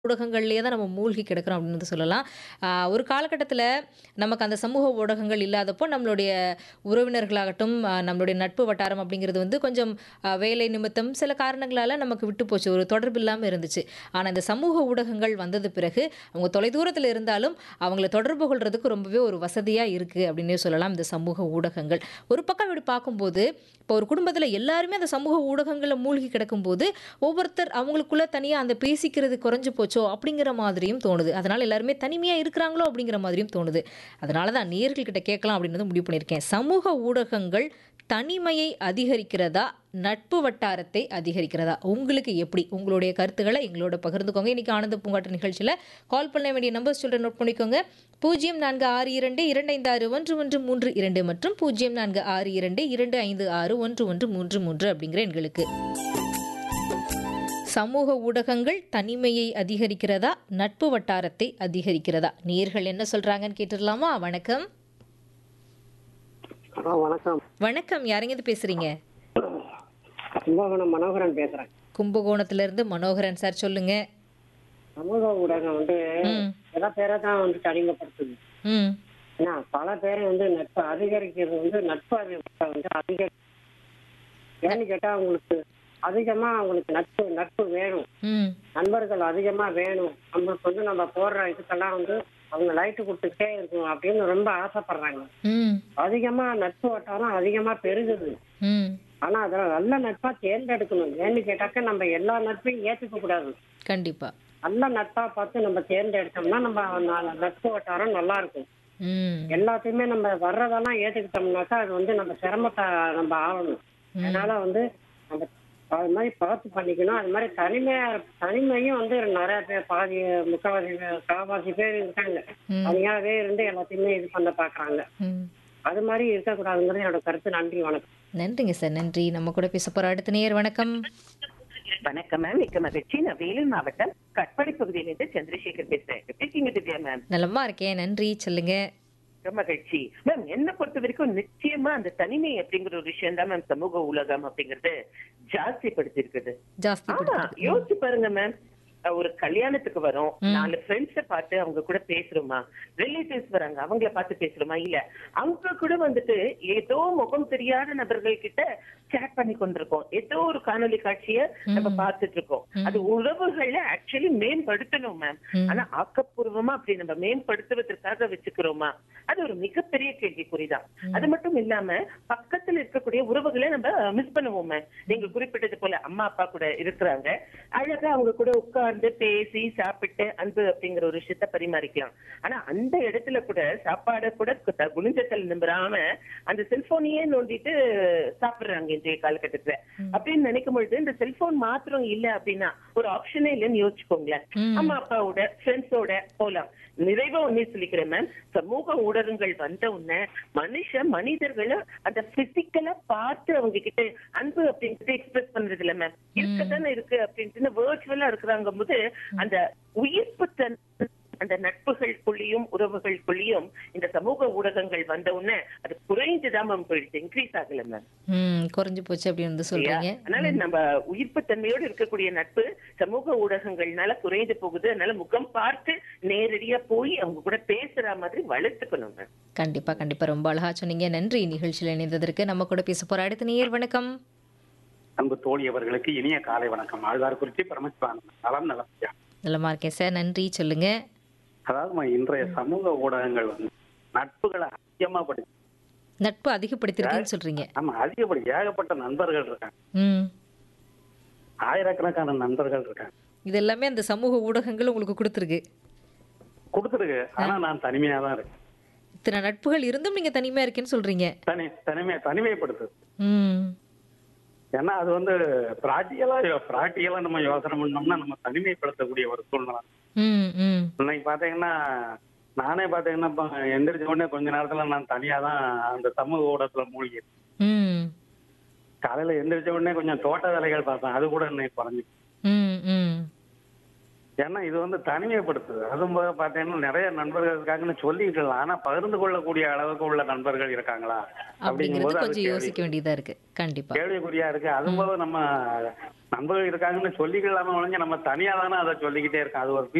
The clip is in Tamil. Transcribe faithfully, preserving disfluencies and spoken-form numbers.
ஊடகங்கள்லயே தான் நம்ம மூழ்கி கிடக்கிறோம் அப்படின்னு வந்து சொல்லலாம். ஆ ஒரு காலகட்டத்தில நமக்கு அந்த சமூக ஊடகங்கள் இல்லாதப்போ, நம்மளுடைய உறவினர்களாகட்டும், அ நம்மளுடைய நட்பு வட்டாரம் அப்படிங்கிறது வந்து கொஞ்சம் அ வேலை நிமித்தம் சில காரணங்களால நமக்கு விட்டு போச்சு. ஒரு தொடர்பு இல்லாம இருந்துச்சு. ஆனா, இந்த சமூக ஊடகங்கள் வந்தது பிறகு, அவங்க தொலைதூரத்தில இருந்தாலும், அவங்கள தொடர்பு கொள்றதுக்கு ரொம்பவே ஒரு வசதியா இருக்கு அப்படின்னே சொல்லலாம், இந்த சமூக ஊடகங்கள். ஒரு பக்கம் இப்படி பார்க்கும்போது, இப்போ ஒரு குடும்பத்தில எல்லாருமே அந்த சமூக ஊடகங்கள்ல மூழ்கி கிடக்கும்போது, ஒவ்வொருத்தர் அவங்களுக்குள்ள தனியா அந்த பேசிக்கிறது குறைஞ்சு போச்சோ அப்படிங்கிற மாதிரியும் தோணுது. அதனால எல்லாருமே தனிமையா இருக்கிறாங்களோ அப்படிங்கிற மாதிரியும் தோணுது. அதனால தான் நேயர்கள்கிட்ட கேட்கலாம் அப்படின்னு முடிவு பண்ணியிருக்கேன். சமூக ஊடகங்கள் தனிமையை அதிகரிக்கிறதா? நட்பு வட்டாரத்தை அதிகரிக்கிறதா? உங்களுக்கு எப்படி? உங்களுடைய கருத்துக்கள எங்களோட பகிர்ந்துக்கோங்க. இன்னைக்கு ஆனந்த பூங்காற்று நிகழ்ச்சியில கால் பண்ண வேண்டிய நம்பர்ஸ் சொல்றேன் நோட் பண்ணிக்கோங்க. பூஜ்ஜியம் நான்கு ஆறு இரண்டு, இரண்டு ஐந்து ஆறு, ஒன்று ஒன்று மூன்று இரண்டு மற்றும் பூஜ்ஜியம் நான்கு ஆறு இரண்டு, இரண்டு ஐந்து ஆறு, ஒன்று ஒன்று மூன்று மூன்று அப்படிங்கிற எண்களுக்கு. சமூக ஊடகங்கள் தனிமையை அதிகரிக்கிறதா? நட்பு வட்டாரத்தை அதிகரிக்கிறதா? நேயர்கள் என்ன சொல்றாங்கன்னு கேட்டுடலாமா? வணக்கம். ஹலோ வணக்கம். வணக்கம். யாருங்க பேசுறீங்க? கும்பகோணம் மனோகரன் பேசுறேன். கும்பகோணத்துல இருந்து மனோகரன் சார் சொல்லுங்க. சமூக ஊடகம் வந்து ம். சில பேரை தான் வந்து தனிமைப்படுத்துது. ம். ஏன்னா பல பேரை வந்து நட்பு அதிகரிக்கிறது வந்து நட்பு அதிகரிப்பை வந்து அதிகரி ஏன்னு கேட்டா அவங்களுக்கு அதிகமா அவங்களுக்கு நட்பு நட்பு வேணும், ம். நண்பர்கள் அதிகமா வேணும். நம்மளுக்கு வந்து நம்ம போடுற இதுக்கெல்லாம் வந்து அவங்க லைட்டு கொடுத்துட்டே இருக்கும் அப்படின்னு ரொம்ப ஆசைப்படுறாங்க. ம். அதிகமா நட்பு வட்டாரம் அதிகமா பெருகுது. ம். ஆனா அதுல நல்ல நட்பா தேர்ந்தெடுக்கணும். ஏன்னு கேட்டாக்க நம்ம எல்லா நட்பையும் ஏத்துக்க கூடாது. கண்டிப்பா. நல்ல நட்பா பார்த்து நம்ம தேர்ந்தெடுத்தோம்னா நம்ம ந- நட்பு வட்டாரம் நல்லா இருக்கும். ம். எல்லாத்தையுமே நம்ம வர்றதெல்லாம் ஏத்துக்கிட்டோம்னாக்கா அது வந்து நம்ம சிரமத்தை நம்ம ஆகணும். ம். அதனால வந்து நம்ம அது மாதிரி பார்த்து பண்ணிக்கணும். அது மாதிரி தனிமையா தனிமையும் வந்து நிறைய பேர் பாதி முக்காவாசி பேர், காவாசி பேர் இருக்காங்க. ம். தனியாவே இருந்து எல்லாத்தையுமே இது பண்ண பாக்குறாங்க. ம். அது மாதிரி இருக்கக்கூடாதுங்கிறது என்னோட கருத்து. நன்றி, வணக்கம். நன்றிங்க சார். நன்றி. நம்ம கூட பேச போற அடுத்த நேயர் வணக்கம். வணக்கம் மேம், மிக்க மகிழ்ச்சி. நான் வேலூர் மாவட்டம் கட்பாடி பகுதியிலிருந்து சந்திரசேகர் பேசுறேன். எப்படி இருக்கீங்க திவ்யா மேம்? நலமா இருக்கேன். நன்றி. சொல்லுங்க. மிக்க மகிழ்ச்சி மேம். என்ன பொறுத்த வரைக்கும் நிச்சயமா அந்த தனிமை அப்படிங்கிற ஒரு விஷயம் தான் மேம் சமூக ஊடகம் அப்படிங்கறது ஜாஸ்திப்படுத்தி இருக்குது. ஜாஸ்தி ஆமா, படுத்துறது. யோசிச்சு பாருங்க மேம். அஹ் ஒரு கல்யாணத்துக்கு வரோம், ம். நாலு ஃப்ரெண்ட்ஸ பார்த்து அவங்க கூட பேசுறோமா? ரிலேட்டிவ்ஸ் வராங்க, அவங்கள பார்த்து பேசுறோமா? இல்ல அங்க கூட வந்துட்டு ஏதோ முகம் தெரியாத நபர்கள் கிட்ட சேட் பண்ணி கொண்டிருக்கோம். ஏதோ ஒரு காணொலி காட்சிய நம்ம ம். பார்த்துட்டு இருக்கோம். ம். அது உறவுகளை ஆக்சுவலி மேம்படுத்தணும் மேம். ம். ஆனா ஆக்கப்பூர்வமா அப்படி நம்ம மேம்படுத்துவதற்காக வச்சுக்கிறோமா? அது ஒரு மிகப்பெரிய கேள்விக்குறிதான். ம். அது மட்டும் இல்லாம பக்கத்துல இருக்கக்கூடிய உறவுகளை நம்ம மிஸ் பண்ணுவோம் மேம். நீங்க குறிப்பிட்டது போல அம்மா அப்பா கூட இருக்கிறாங்க, அழகா அவங்க கூட உட்கார்ந்து பேசி சாப்பிட்டு அன்பு அப்படிங்கிற ஒரு விஷயத்த பரிமாறிக்கலாம். ஆனா அந்த இடத்துல கூட சாப்பாட கூட கு- குனிஞ்சத்தல் நிமிராம அந்த செல்போனையே நோண்டிட்டு சாப்பிடுறாங்க இன்றைய காலகட்டத்துல. ம். அப்படின்னு நினைக்கும் பொழுது இந்த செல்போன் மாத்திரம் இல்ல அப்படின்னா ஒரு ஆப்ஷனே இல்லைன்னு யோசிச்சுக்கோங்களேன். ம். அம்மா அப்பாவோட ஃப்ரெண்ட்ஸோட போலாம். நிறைவா ஒண்ணே சொல்லிக்கிறேன் மேம், சமூக ஊடகங்கள் வந்த உடனே மனுஷ மனிதர்களை அந்த பிசிக்கலா பார்த்து அவங்க கிட்ட அன்பு அப்படின்ட்டு எக்ஸ்பிரஸ் பண்றது இல்ல மேம். இருக்கத்தானே இருக்கு அப்படின்ட்டு வேர்ச்சுவலா இருக்கிறாங்க போது அந்த உயிர்ப்பு தன் அந்த நட்புகளுக்குள்ளேயும் உறவுகளுக்குள்ளேயும் இந்த சமூக ஊடகங்கள் வந்த உடனே அது குறைந்துதான் மேம் போயிடுச்சு, இன்க்ரீஸ் ஆகல மேம். ம். குறைஞ்சு போச்சு அப்படின்னு வந்து சொல்றீங்க. அதனால நம்ம உயிர்ப்பு தன்மையோடு இருக்கக்கூடிய நட்பு சமூக ஊடகங்கள்னால குறைந்து போகுது. அதனால முகம் பார்த்து நேரடியா போய் அவங்க கூட பேசுற மாதிரி வளர்த்துக்கணும் மேம். கண்டிப்பா, கண்டிப்பா. ரொம்ப அழகா சொன்னீங்க. நன்றி நிகழ்ச்சியில் இணைந்ததற்கு. நம்ம கூட பேச போற அடுத்த நேயர் வணக்கம். அன்பு தோழி அவர்களுக்கு இனிய காலை வணக்கம். ஆழ்வார்குறிச்சி பரமசிவானந்தன். நலம் நலம். நலமா இருக்கேன் சார். நன்றி. சொல்லுங்க. அதாவது இன்றைய சமூக ஊடகங்கள் வந்து நட்புகளை அதிகமா படுத்தி, நட்பு அதிகப்படுத்திருக்குன்னு சொல்றீங்க. ஆமா அதிகப்படி ஏகப்பட்ட நண்பர்கள் இருக்காங்க, ம். ஆயிரக்கணக்கான நண்பர்கள் இருக்காங்க. இது எல்லாமே அந்த சமூக ஊடகங்கள் உங்களுக்கு கொடுத்துருக்கு. கொடுத்துருக்கு. ஆனா நான் தனிமையா தான் இருக்கேன். இத்தனை நட்புகள் இருந்தும் நீங்க தனிமையா இருக்கேன்னு சொல்றீங்க. தனி தனிமை தனிமைப்படுத்துது. ம். ஏன்னா அது வந்து பிராக்டிகலா பிராக்டிகலா நம்ம யோசனை பண்ணோம்னா நம்ம தனிமைப்படுத்தக்கூடிய ஒரு சூழ்நிலை. ம். ம். இன்னைக்கு பாத்தீங்கன்னா நானே பாத்தீங்கன்னா இப்ப எந்திரிச்ச உடனே கொஞ்ச நேரத்துல நான் தனியா தான் அந்த சமூக ஊடகத்துல மூழ்கி இருக்கேன். ம். காலையில எந்திரிச்ச உடனே கொஞ்சம் தோட்ட வேலைகள் பார்த்தேன், அது கூட இன்னைக்கு குறைஞ்சி. ம். ம். ஏன்னா இது வந்து தனிமைப்படுத்துது. அதுவும் போக பாத்தீங்கன்னா நிறைய நண்பர்கள் இருக்காங்கன்னு சொல்லிட்டு இருக்கலாம், ஆனா பகிர்ந்து கொள்ளக்கூடிய அளவுக்கு உள்ள நண்பர்கள் இருக்காங்களா அப்படிங்கிறது அப்படிங்கும்போது அது கொஞ்சம் கேள்வி யோசிக்க வேண்டியதா இருக்கு. கண்டிப்பா. கேள்விக்குறியா இருக்கு. அதுவும் போக நம்ம நண்பர்கள் இருக்காங்கன்னு சொல்லிக்கலாம ஒழிஞ்சு நம்ம தனியா தானே அதை சொல்லிக்கிட்டே இருக்கோம். அது ஒரு